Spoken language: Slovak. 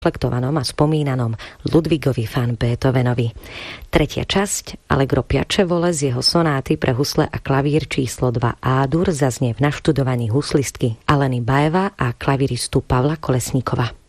reflektovanom a spomínanom Ludwigovi van Beethovenovi. Tretia časť, Allegro piacevole z jeho sonáty pre husle a klavír číslo 2 A-dur zaznie v naštudovaní huslistky Aleny Bajeva a klaviristu Pavla Kolesníkova.